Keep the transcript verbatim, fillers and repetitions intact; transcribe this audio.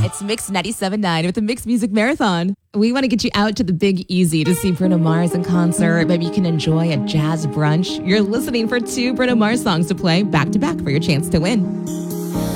It's Mix ninety-seven point nine with the Mix Music Marathon. We want to get you out to the Big Easy to see Bruno Mars in concert. Maybe you can enjoy a jazz brunch. You're listening for two Bruno Mars songs to play back to back for your chance to win.